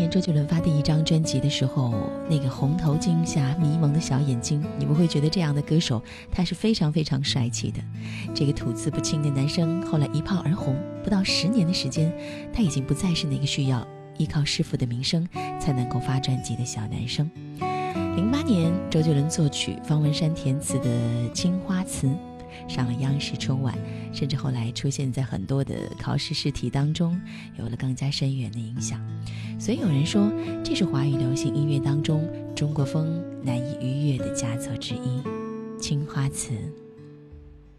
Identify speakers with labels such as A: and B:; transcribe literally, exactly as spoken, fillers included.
A: 年周杰伦发第一张专辑的时候，那个红头巾下迷蒙的小眼睛，你们会觉得这样的歌手他是非常非常帅气的。这个吐字不清的男生后来一炮而红，不到十年的时间，他已经不再是那个需要依靠师傅的名声才能够发专辑的小男生。零八年周杰伦作曲，方文山填词的《青花瓷》上了央视春晚，甚至后来出现在很多的考试试题当中，有了更加深远的影响。所以有人说，这是华语流行音乐当中中国风难以逾越的佳作之一，《青花瓷》。